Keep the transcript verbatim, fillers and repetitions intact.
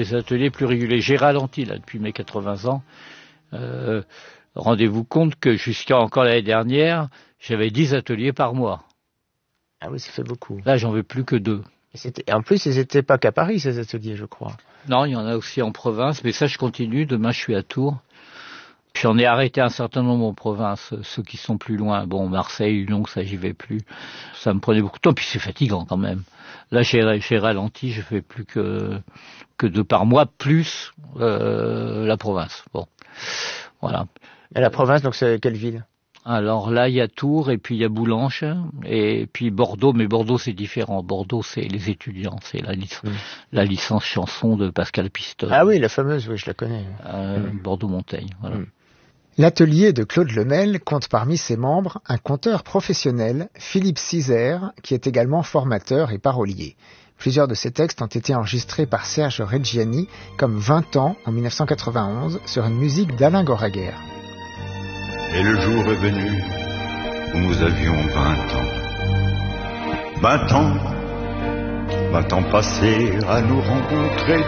des ateliers plus réguliers. J'ai ralenti là depuis mes quatre-vingts ans. Euh, rendez-vous compte que jusqu'à encore l'année dernière, j'avais dix ateliers par mois. Ah oui, ça fait beaucoup. Là, j'en veux plus que deux. Et, c'était... et en plus, ils n'étaient pas qu'à Paris, ces ateliers, je crois. Non, il y en a aussi en province, mais ça, je continue. Demain, je suis à Tours. J'en ai arrêté un certain nombre en province, ceux qui sont plus loin. Bon, Marseille, Lyon, ça, j'y vais plus. Ça me prenait beaucoup de temps, puis c'est fatigant quand même. Là, j'ai, j'ai ralenti, je fais plus que, que deux par mois, plus euh, la province. Bon, voilà. Et la province, donc c'est quelle ville? Alors là, il y a Tours, et puis il y a Boulanges, et puis Bordeaux, mais Bordeaux, c'est différent. Bordeaux, c'est les étudiants, c'est la, lic- mmh. la licence chanson de Pascal Pistole. Ah oui, la fameuse, oui, je la connais. Euh, mmh. Bordeaux-Montaigne, voilà. Mmh. L'atelier de Claude Lemel compte parmi ses membres un conteur professionnel, Philippe Cizère, qui est également formateur et parolier. Plusieurs de ses textes ont été enregistrés par Serge Reggiani, comme vingt ans en dix-neuf cent quatre-vingt-onze, sur une musique d'Alain Goraguer. Et le jour est venu où nous avions vingt ans. Vingt ans, vingt ans passés à nous rencontrer.